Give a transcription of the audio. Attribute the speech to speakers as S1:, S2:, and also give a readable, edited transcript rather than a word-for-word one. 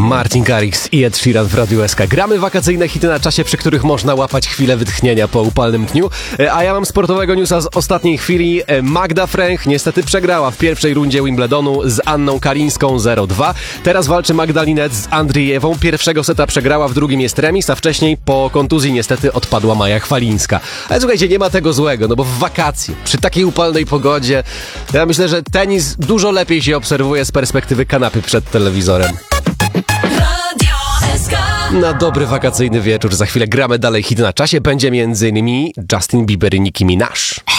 S1: Martin Garrix i Ed Sheeran w Radiu SK. Gramy wakacyjne hity na czasie, przy których można łapać chwilę wytchnienia po upalnym dniu. A ja mam sportowego newsa z ostatniej chwili. Magda Fręch niestety przegrała w pierwszej rundzie Wimbledonu z Anną Kalińską 0-2. Teraz walczy Magdalena z Andrijewą. Pierwszego seta przegrała, w drugim jest remis, a wcześniej po kontuzji niestety odpadła Maja Chwalińska. Ale słuchajcie, nie ma tego złego, no bo w wakacje, przy takiej upalnej pogodzie, ja myślę, że tenis dużo lepiej się obserwuje z perspektywy kanapy przed telewizorem. Na dobry wakacyjny wieczór. Za chwilę gramy dalej hity na czasie. Będzie m.in. Justin Bieber i Nicki Minaj.